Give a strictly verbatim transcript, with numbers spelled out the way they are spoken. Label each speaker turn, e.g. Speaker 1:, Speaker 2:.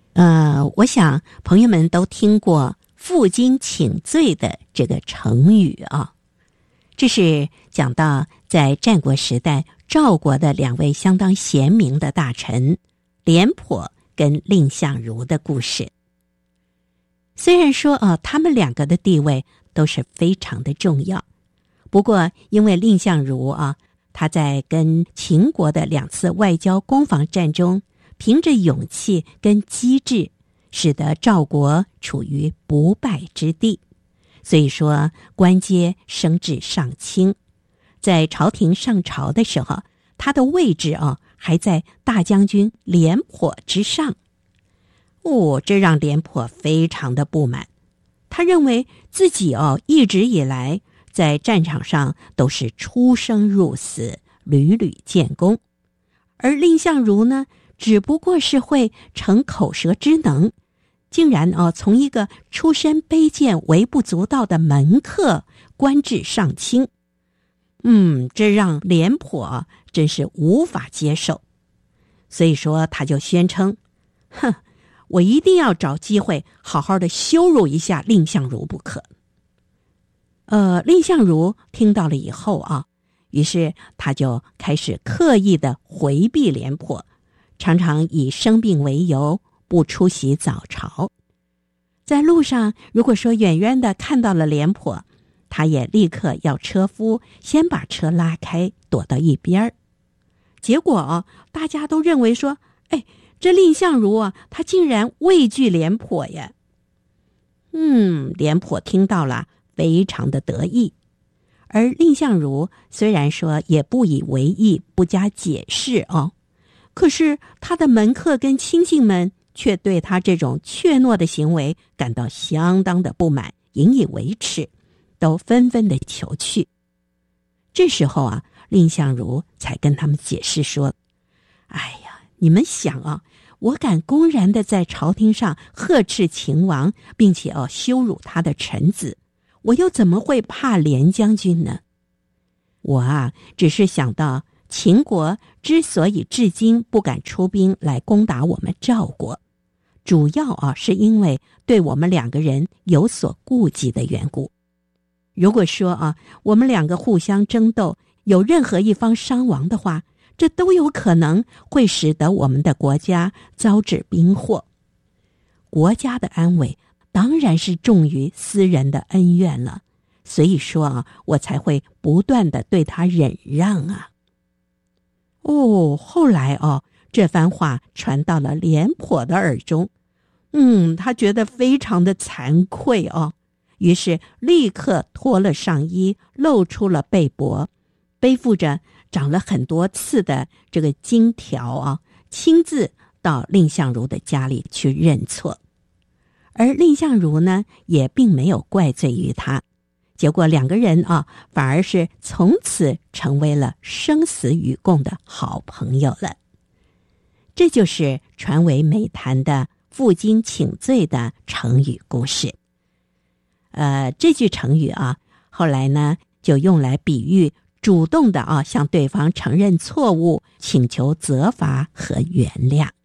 Speaker 1: 呃，我想朋友们都听过负荆请罪的这个成语啊，这是讲到在战国时代赵国的两位相当贤明的大臣廉颇跟蔺相如的故事。虽然说啊，他们两个的地位都是非常的重要，不过因为蔺相如啊，他在跟秦国的两次外交攻防战中，凭着勇气跟机智，使得赵国处于不败之地，所以说官阶升至上卿，在朝廷上朝的时候，他的位置啊还在大将军廉颇之上。哦，这让廉颇非常的不满，他认为自己哦一直以来在战场上都是出生入死，屡屡建功，而蔺相如呢，只不过是会逞口舌之能，竟然哦从一个出身卑贱、微不足道的门客官至上卿。嗯，这让廉颇真是无法接受，所以说他就宣称，哼，我一定要找机会好好的羞辱一下蔺相如不可。呃，蔺相如听到了以后啊，于是他就开始刻意的回避廉颇，常常以生病为由不出席早朝。在路上，如果说远远的看到了廉颇，他也立刻要车夫先把车拉开，躲到一边。结果啊，大家都认为说，哎，这蔺相如啊，他竟然畏惧廉颇呀。嗯，廉颇听到了，非常的得意。而蔺相如虽然说也不以为意，不加解释哦，可是他的门客跟亲信们却对他这种怯懦的行为感到相当的不满，引以为耻，都纷纷的求去。这时候啊，蔺相如才跟他们解释说，哎呀，你们想啊，我敢公然的在朝廷上呵斥秦王，并且哦羞辱他的臣子，我又怎么会怕廉将军呢？我啊，只是想到秦国之所以至今不敢出兵来攻打我们赵国，主要啊是因为对我们两个人有所顾忌的缘故。如果说啊，我们两个互相争斗，有任何一方伤亡的话，这都有可能会使得我们的国家遭致兵祸。国家的安危当然是重于私人的恩怨了，所以说啊，我才会不断的对他忍让啊。哦，后来哦，这番话传到了廉颇的耳中，嗯，他觉得非常的惭愧哦，于是立刻脱了上衣，露出了背膊，背负着长了很多刺的这个金条啊，亲自到蔺相如的家里去认错。而蔺相如呢，也并没有怪罪于他，结果两个人啊，反而是从此成为了生死与共的好朋友了。这就是传为美谈的负荆请罪的成语故事。呃，这句成语啊，后来呢就用来比喻主动的啊向对方承认错误，请求责罚和原谅。